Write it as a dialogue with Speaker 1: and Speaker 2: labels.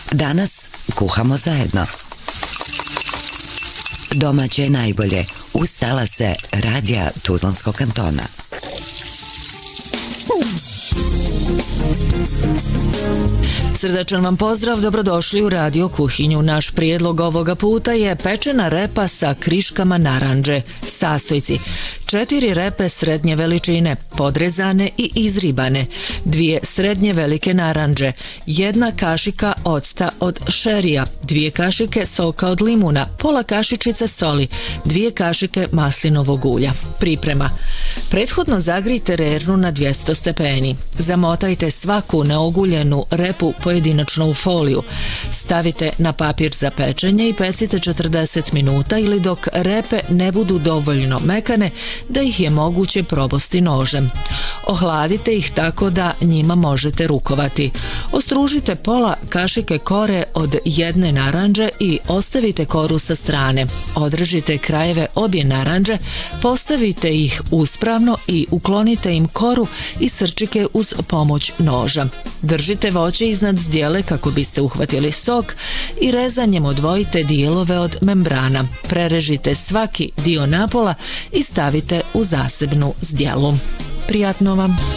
Speaker 1: Danas kuhamo zajedno. Domaće je najbolje, uz talase radija Tuzlanskog kantona.
Speaker 2: Srdačan vam pozdrav, dobrodošli u Radio kuhinju. Naš prijedlog ovoga puta je pečena repa sa kriškama narandže. Sastojci: 4 repe srednje veličine, podrezane i izribane, 2 srednje velike narandže, 1 kašika octa od šerija, 2 kašike soka od limuna, pola kašičice soli, 2 kašike maslinovog ulja. Priprema: prethodno zagrijte rernu na 200 stepeni. Zamotajte svaku neoguljenu repu pojedinačno u foliju. Stavite na papir za pečenje i pecite 40 minuta ili dok repe ne budu dovoljno mekane da ih je moguće probosti nožem. Ohladite ih tako da njima možete rukovati. Ostružite pola kašike kore od jedne narandže i ostavite koru sa strane. Odrežite krajeve obje narandže, postavite ih uspravno i uklonite im koru i srčike uz pomoć noža. Držite voće iznad zdjele kako biste uhvatili sok i rezanjem odvojite dijelove od membrana. Prerežite svaki dio napola i stavite u zasebnu zdjelu. Prijatno vam!